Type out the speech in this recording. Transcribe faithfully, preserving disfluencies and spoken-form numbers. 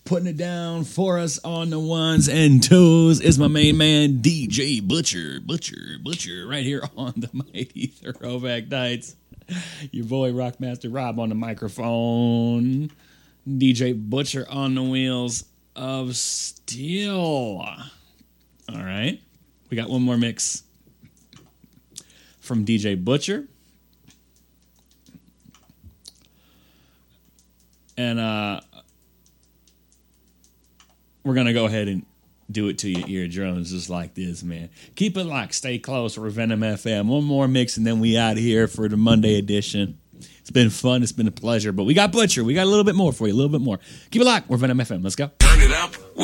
putting it down for us on the ones and twos is my main man, D J Butcher. Butcher, Butcher, right here on the Mighty Throwback Nights. Your boy, Rockmaster Rob on the microphone. D J Butcher on the wheels of steel. All right. We got one more mix from D J Butcher. And uh, we're going to go ahead and do it to your eardrums just like this, man. Keep it locked. Stay close. We're Venom F M. One more mix, and then we out of here for the Monday edition. It's been fun. It's been a pleasure. But we got Butcher. We got a little bit more for you. A little bit more. Keep it locked. We're Venom F M. Let's go. Turn it up.